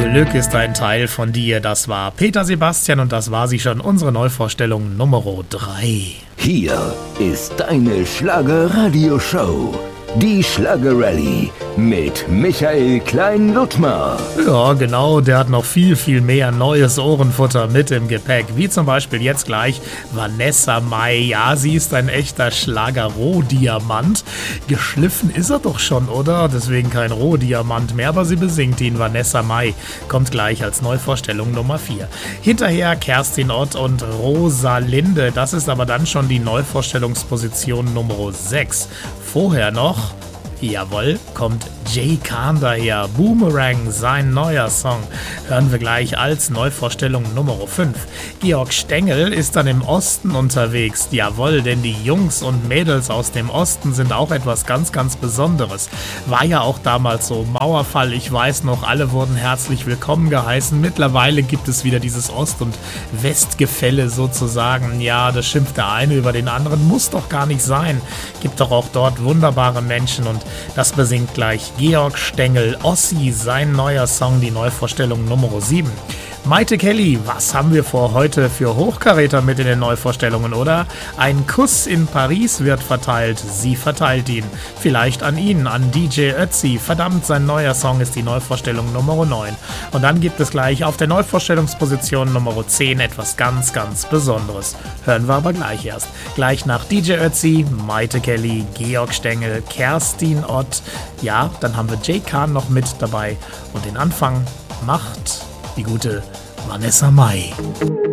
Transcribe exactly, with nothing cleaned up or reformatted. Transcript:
Glück ist ein Teil von dir. Das war Peter Sebastian und das war sie schon, unsere Neuvorstellung Nummer drei. Hier ist deine Schlager-Radio-Show. Die Schlager-Rallye mit Michael Klein-Ludtmer. Ja, genau, der hat noch viel, viel mehr neues Ohrenfutter mit im Gepäck. Wie zum Beispiel jetzt gleich Vanessa Mai. Ja, sie ist ein echter Schlager-Rohdiamant. Geschliffen ist er doch schon, oder? Deswegen kein Rohdiamant mehr, aber sie besingt ihn. Vanessa Mai kommt gleich als Neuvorstellung Nummer vier. Hinterher Kerstin Ott und Rosalinde. Das ist aber dann schon die Neuvorstellungsposition Nummer sechs. Vorher noch, jawohl, kommt Jay Khan daher. Boomerang, sein neuer Song. Hören wir gleich als Neuvorstellung Nummer fünf. Georg Stengel ist dann im Osten unterwegs. Jawohl, denn die Jungs und Mädels aus dem Osten sind auch etwas ganz, ganz Besonderes. War ja auch damals so. Mauerfall, ich weiß noch, alle wurden herzlich willkommen geheißen. Mittlerweile gibt es wieder dieses Ost- und Westgefälle sozusagen. Ja, das schimpft der eine über den anderen. Muss doch gar nicht sein. Gibt doch auch dort wunderbare Menschen und das besingt gleich Georg Stengel. Ossi, sein neuer Song, die Neuvorstellung Nummer sieben. Maite Kelly, was haben wir vor heute für Hochkaräter mit in den Neuvorstellungen, oder? Ein Kuss in Paris wird verteilt, sie verteilt ihn. Vielleicht an ihn, an D J Ötzi. Verdammt, sein neuer Song ist die Neuvorstellung Nummer neun. Und dann gibt es gleich auf der Neuvorstellungsposition Nummer zehn etwas ganz, ganz Besonderes. Hören wir aber gleich erst. Gleich nach D J Ötzi, Maite Kelly, Georg Stengel, Kerstin Ott. Ja, dann haben wir Jay Khan noch mit dabei. Und den Anfang macht die gute Vanessa Mai.